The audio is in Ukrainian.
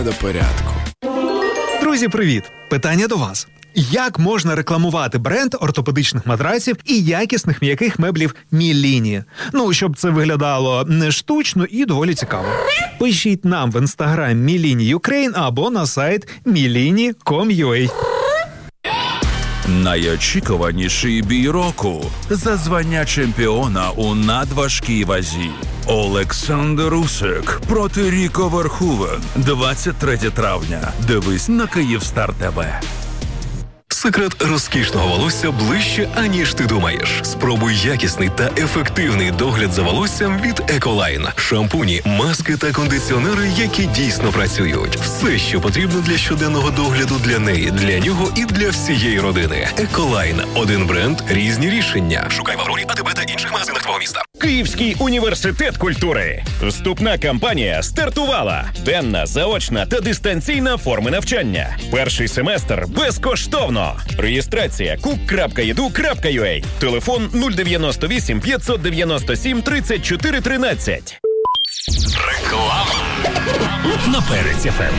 до порядку. Друзі, привіт! Питання до вас. Як можна рекламувати бренд ортопедичних матраців і якісних м'яких меблів Міліні? Щоб це виглядало не штучно і доволі цікаво. Пишіть нам в інстаграм Міліні Ukraine або на сайт milini.com.ua. Найочікуваніший бій року за звання чемпіона у надважкій вазі. Олександр Усик проти Ріко Верховен. 23 травня. Дивись на Київстар ТВ. Секрет розкішного волосся ближче, аніж ти думаєш. Спробуй якісний та ефективний догляд за волоссям від Еколайн. Шампуні, маски та кондиціонери, які дійсно працюють. Все, що потрібно для щоденного догляду для неї, для нього і для всієї родини. Еколайн. Один бренд, різні рішення. Шукай в Аврорі, АТБ та інших магазинах твого міста. Київський університет культури. Вступна кампанія стартувала. Денна, заочна та дистанційна форми навчання. Перший семестр безкоштовно. Реєстрація cook.edu.ua. Телефон 098 597 34 13. Реклама. На Перець ФМ.